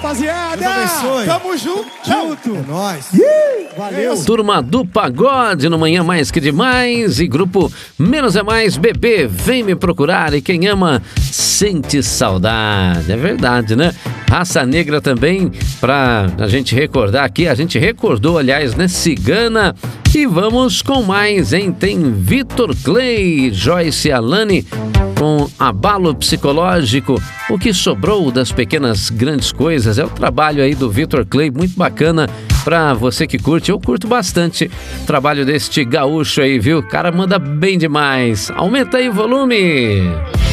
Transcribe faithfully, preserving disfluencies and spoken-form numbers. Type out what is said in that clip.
rapaziada. Deus abençoe. Tamo junto. Junto. É nóis. Valeu. Turma do Pagode no Manhã Mais Que Demais e grupo Menos é Mais, bebê, vem me procurar e quem ama sente saudade. É verdade, né? Raça Negra também, pra a gente recordar aqui, a gente recordou, aliás, né? Cigana. E vamos com mais, hein? Tem Vitor Clay, Joyce Alane com Abalo Psicológico. O que sobrou das pequenas grandes coisas é o trabalho aí do Vitor Clay, muito bacana pra você que curte. Eu curto bastante o trabalho deste gaúcho aí, viu? O cara manda bem demais. Aumenta aí o volume.